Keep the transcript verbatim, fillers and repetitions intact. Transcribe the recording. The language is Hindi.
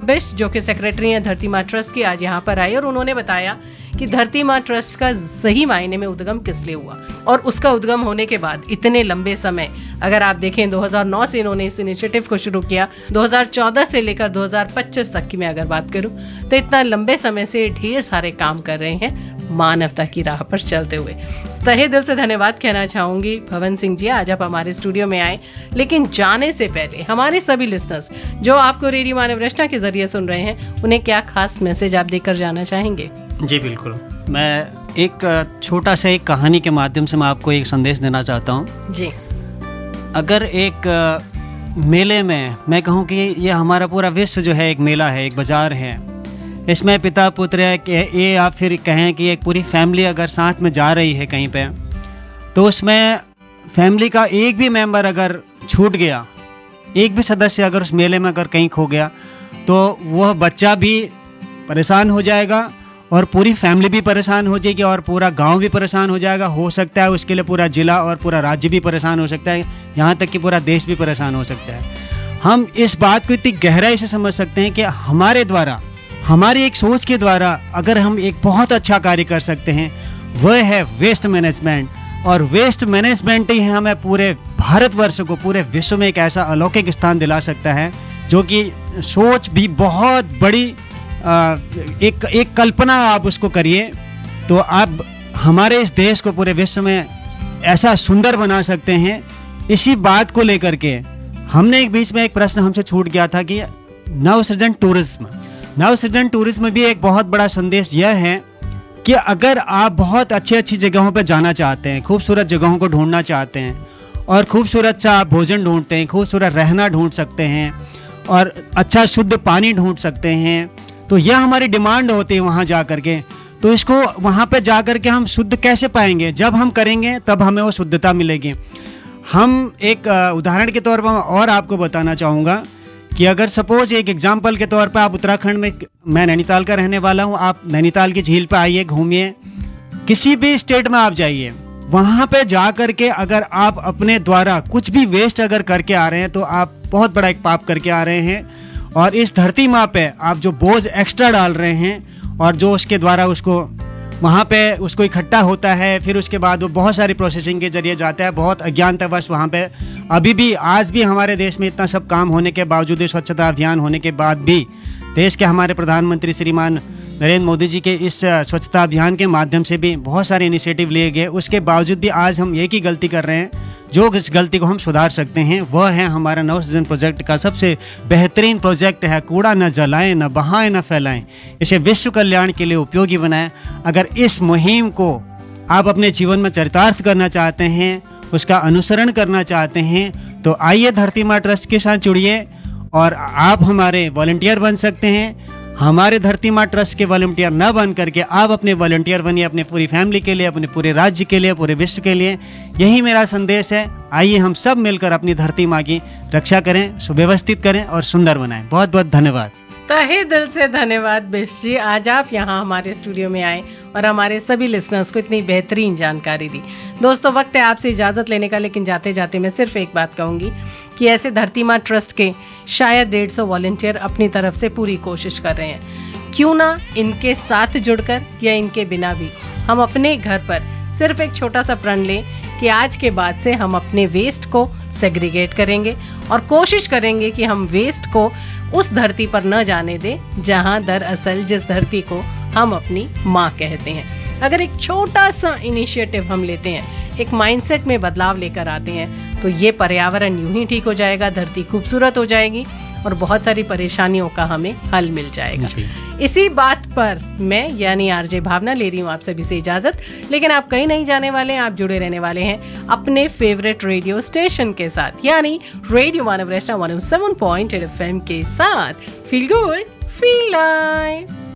बिष्ट जो कि सेक्रेटरी हैं धरती माँ ट्रस्ट की, आज यहाँ पर आए और उन्होंने बताया कि धरती माँ ट्रस्ट का सही मायने में उद्गम किस लिए हुआ और उसका उद्गम होने के बाद इतने लंबे समय, अगर आप देखें दो हज़ार नौ से इन्होंने इस इनिशिएटिव को शुरू किया, दो हज़ार चौदह से लेकर दो हज़ार पच्चीस तक की मैं अगर बात करूं तो इतना लंबे समय से ढेर सारे काम कर रहे हैं मानवता की राह पर चलते हुए। तहे दिल से धन्यवाद कहना चाहूंगी भवन सिंह जी, आज आप हमारे स्टूडियो में आए। लेकिन जाने से पहले हमारे सभी लिसनर्स जो आपको रेडियो मानव रचना के जरिए सुन रहे हैं, उन्हें क्या खास मैसेज आप देकर जाना चाहेंगे? जी बिल्कुल, मैं एक छोटा सा एक कहानी के माध्यम से मैं आपको एक संदेश देना चाहता हूँ जी। अगर एक मेले में मैं कहूँ कि ये हमारा पूरा विश्व जो है एक मेला है, एक बाजार है, इसमें पिता पुत्र ये आप फिर कहें कि एक पूरी फैमिली अगर साथ में जा रही है कहीं पे, तो उसमें फैमिली का एक भी मेंबर अगर छूट गया, एक भी सदस्य अगर उस मेले में अगर कहीं खो गया, तो वह बच्चा भी परेशान हो जाएगा और पूरी फैमिली भी परेशान हो जाएगी और पूरा गांव भी परेशान हो जाएगा। हो सकता है उसके लिए पूरा ज़िला और पूरा राज्य भी परेशान हो सकता है, यहाँ तक कि पूरा देश भी परेशान हो सकता है। हम इस बात को इतनी गहराई से समझ सकते हैं कि हमारे द्वारा, हमारी एक सोच के द्वारा अगर हम एक बहुत अच्छा कार्य कर सकते हैं, वह है वेस्ट मैनेजमेंट। और वेस्ट मैनेजमेंट ही हमें पूरे भारतवर्ष को, पूरे विश्व में एक ऐसा अलौकिक स्थान दिला सकता है जो कि सोच भी बहुत बड़ी आ, एक एक कल्पना आप उसको करिए तो आप हमारे इस देश को पूरे विश्व में ऐसा सुंदर बना सकते हैं। इसी बात को लेकर के हमने एक बीच में एक प्रश्न हमसे छूट गया था कि नवसृजन टूरिज्म नवसृजन टूरिज्म भी एक बहुत बड़ा संदेश यह है कि अगर आप बहुत अच्छी अच्छी जगहों पर जाना चाहते हैं, खूबसूरत जगहों को ढूंढना चाहते हैं और खूबसूरत सा आप भोजन ढूंढते हैं, खूबसूरत रहना ढूंढ सकते हैं और अच्छा शुद्ध पानी ढूंढ सकते हैं, तो यह हमारी डिमांड होती है वहाँ जा कर के। तो इसको वहाँ पे जा कर के हम शुद्ध कैसे पाएंगे? जब हम करेंगे तब हमें वो शुद्धता मिलेगी। हम एक उदाहरण के तौर पर और आपको बताना चाहूँगा कि अगर सपोज एक एग्जाम्पल के तौर पर आप उत्तराखंड में, मैं नैनीताल का रहने वाला हूँ, आप नैनीताल की झील पर आइए, घूमिए, किसी भी स्टेट में आप जाइए, वहाँ पे जा कर के अगर आप अपने द्वारा कुछ भी वेस्ट अगर करके आ रहे हैं तो आप बहुत बड़ा एक पाप करके आ रहे हैं। और इस धरती माँ पे आप जो बोझ एक्स्ट्रा डाल रहे हैं और जो उसके द्वारा उसको वहाँ पे उसको इकट्ठा होता है, फिर उसके बाद वो बहुत सारी प्रोसेसिंग के जरिए जाता है, बहुत अज्ञानतावश वहाँ पे अभी भी आज भी हमारे देश में इतना सब काम होने के बावजूद, स्वच्छता अभियान होने के बाद भी, देश के हमारे प्रधानमंत्री श्रीमान नरेंद्र मोदी जी के इस स्वच्छता अभियान के माध्यम से भी बहुत सारे इनिशिएटिव लिए गए, उसके बावजूद भी आज हम एक ही गलती कर रहे हैं। जो इस गलती को हम सुधार सकते हैं वह है हमारा नवसृजन प्रोजेक्ट का सबसे बेहतरीन प्रोजेक्ट है, कूड़ा न जलाएं, न बहाएं, न फैलाएं, इसे विश्व कल्याण के लिए उपयोगी बनाएं। अगर इस मुहिम को आप अपने जीवन में चरितार्थ करना चाहते हैं, उसका अनुसरण करना चाहते हैं, तो आइए धरती माँ ट्रस्ट के साथ जुड़िए और आप हमारे वॉलंटियर बन सकते हैं। हमारे धरती माँ ट्रस्ट के वॉलंटियर न बन करके आप अपने वॉलंटियर बनिए, अपनी पूरी फैमिली के लिए, अपने पूरे राज्य के लिए, पूरे विश्व के लिए। यही मेरा संदेश है। आइए हम सब मिलकर अपनी धरती माँ की रक्षा करें, सुव्यवस्थित करें और सुंदर बनाएं। बहुत बहुत धन्यवाद। तहे दिल से धन्यवाद बिष्ट जी, आज आप यहाँ हमारे स्टूडियो में आए और हमारे सभी लिसनर्स को इतनी बेहतरीन जानकारी दी। दोस्तों, वक्त है आपसे इजाज़त लेने का, लेकिन जाते जाते मैं सिर्फ एक बात कहूँगी कि ऐसे धरती माँ ट्रस्ट के शायद डेढ़ सौ वॉलंटियर अपनी तरफ से पूरी कोशिश कर रहे हैं। क्यों ना इनके साथ जुड़कर या इनके बिना भी हम अपने घर पर सिर्फ एक छोटा सा प्रण लें कि आज के बाद से हम अपने वेस्ट को सेग्रीगेट करेंगे और कोशिश करेंगे कि हम वेस्ट को उस धरती पर न जाने दें जहां दरअसल जिस धरती को हम अपनी माँ कहते हैं। अगर एक छोटा सा इनिशिएटिव हम लेते हैं, एक माइंडसेट में बदलाव लेकर आते हैं, तो ये पर्यावरण यूं ही ठीक हो जाएगा, धरती खूबसूरत हो जाएगी और बहुत सारी परेशानियों का हमें हल मिल जाएगा। इसी बात पर मैं यानी आरजे भावना ले रही हूँ आप सभी से इजाजत, लेकिन आप कहीं नहीं जाने वाले हैं, आप जुड़े रहने वाले हैं अपने फेवरेट रेडियो स्टेशन के साथ, यानी रेडियो मानव रचना one O seven point eight F M के साथ। Feel good, feel live.